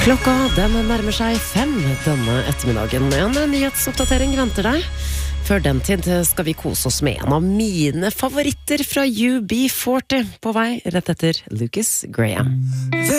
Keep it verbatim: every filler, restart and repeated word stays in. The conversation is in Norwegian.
Klokka den nærmer seg fem denne ettermiddagen. En nyhetsoppdatering venter deg. Før den tid skal vi kose oss med en av mine favoritter fra U B førti på vei rett etter Lucas Graham.